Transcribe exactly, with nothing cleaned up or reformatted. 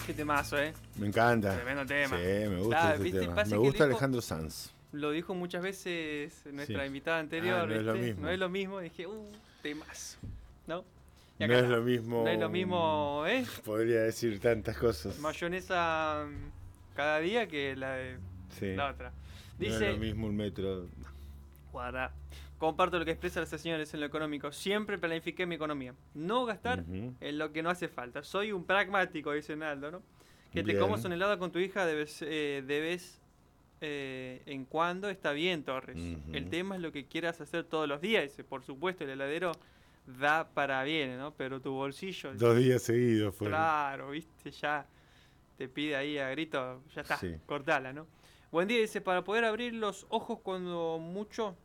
Qué temazo, ¿eh? Me encanta. Tremendo tema. Sí, me gusta Ah, ese ¿viste? tema. Pasa Me que gusta dijo- Alejandro Sanz. Lo dijo muchas veces nuestra Sí. invitada anterior, Ah, no es ¿viste? lo mismo. No es lo mismo. Dije, uh, temazo. ¿No? Y No acá es lo mismo. No es lo mismo, ¿eh? Podría decir tantas cosas. Mayonesa mm, cada día que la de Sí. la otra. No es Dice, lo mismo un metro. guarda, comparto lo que expresa esa señores en lo económico. Siempre planifiqué mi economía. No gastar Ujú. en lo que no hace falta. Soy un pragmático, dice Naldo, ¿no? Que te Bien. comas un helado con tu hija debes, eh, debes eh, en cuando está bien, Torres. Ujú. El tema es lo que quieras hacer todos los días. Dice, por supuesto, el heladero da para bien, ¿no? Pero tu bolsillo, Dos días seguidos fue. claro, viste, ya te pide ahí a grito, ya está, Sí. cortala, ¿no? Buen día, dice, para poder abrir los ojos cuando mucho